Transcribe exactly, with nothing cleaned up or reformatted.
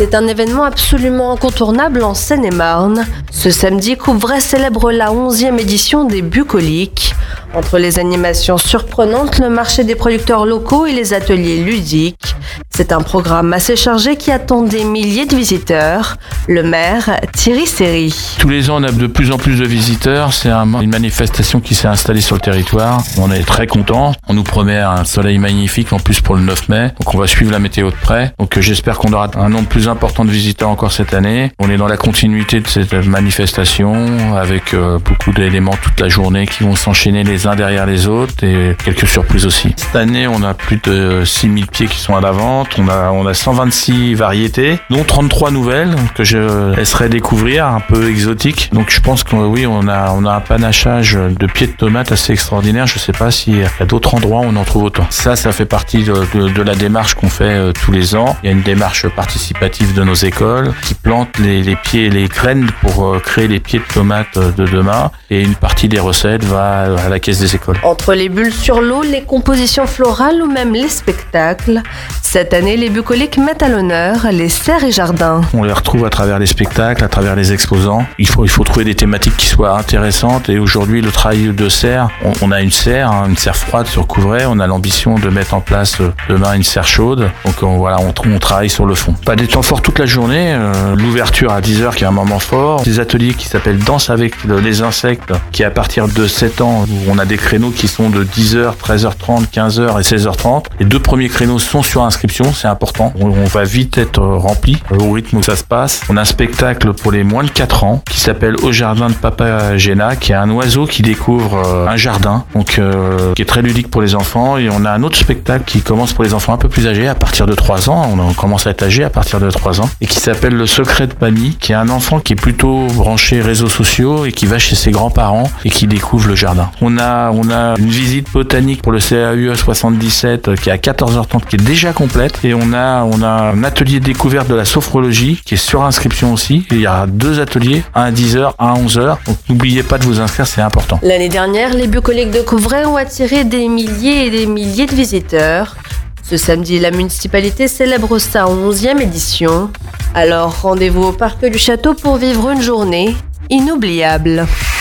C'est un événement absolument incontournable en Seine-et-Marne. Ce samedi, Couvray célèbre la onzième édition des Bucoliques. Entre les animations surprenantes, le marché des producteurs locaux et les ateliers ludiques, c'est un programme assez chargé qui attend des milliers de visiteurs. Le maire, Thierry Seri. Tous les ans, on a de plus en plus de visiteurs. C'est un, une manifestation qui s'est installée sur le territoire. On est très contents. On nous promet un soleil magnifique en plus pour le neuf mai. Donc on va suivre la météo de près. Donc j'espère qu'on aura un nombre plus important de visiteurs encore cette année. On est dans la continuité de cette manifestation avec euh, beaucoup d'éléments toute la journée qui vont s'enchaîner les uns derrière les autres et quelques surprises aussi. Cette année, on a plus de six mille pieds qui sont à la vente. On a, on a cent vingt-six variétés, dont trente-trois nouvelles que je laisserai découvrir, un peu exotiques. Donc je pense que oui, on a, on a un panachage de pieds de tomates assez extraordinaire. Je sais pas s'il y a d'autres endroits où on en trouve autant. Ça, ça fait partie de, de, de la démarche qu'on fait euh, tous les ans. Il y a une démarche participative de nos écoles qui plantent les, les pieds et les graines pour euh, créer les pieds de tomates de demain. Et une partie des recettes va à la caisse des écoles. Entre les bulles sur l'eau, les compositions florales ou même les spectacles, cette année, les Bucoliques mettent à l'honneur les serres et jardins. On les retrouve à travers les spectacles, à travers les exposants. Il faut, il faut trouver des thématiques qui soient intéressantes. Et aujourd'hui, le travail de serre, on, on a une serre, hein, une serre froide sur Couvray. On a l'ambition de mettre en place euh, demain une serre chaude. Donc on, voilà, on, on travaille sur le fond. Pas des temps forts toute la journée. Euh, l'ouverture à dix heures qui est un moment fort. Des ateliers qui s'appellent Danse avec les insectes, qui est à partir de sept ans, où on a des créneaux qui sont de dix heures, treize heures trente, quinze heures et seize heures trente. Les deux premiers créneaux sont sur inscription, c'est important. On, on va vite être rempli au rythme où ça se passe. On a un spectacle pour les moins de quatre ans qui s'appelle Au jardin de Papagena, qui est un oiseau qui découvre euh, un jardin, donc euh, qui est très ludique pour les enfants. Et on a un autre spectacle qui commence pour les enfants un peu plus âgés, à partir de trois ans. On, on commence à être âgé à partir de trois ans, et qui s'appelle Le secret de Mamie, qui est un enfant qui est plutôt branché réseaux sociaux et qui va chez ses grands-parents et qui découvre le jardin. On a, on a une visite botanique pour le C A U E soixante-dix-sept qui est à quatorze heures trente, qui est déjà complète. Et on a, on a un atelier découverte de la sophrologie qui est sur inscription aussi. Et il y a deux ateliers, un à dix heures, un à onze heures. Donc n'oubliez pas de vous inscrire, c'est important. L'année dernière, les Bucoliques de Couvray ont attiré des milliers et des milliers de visiteurs. Ce samedi, la municipalité célèbre sa onzième édition. Alors rendez-vous au parc du château pour vivre une journée inoubliable.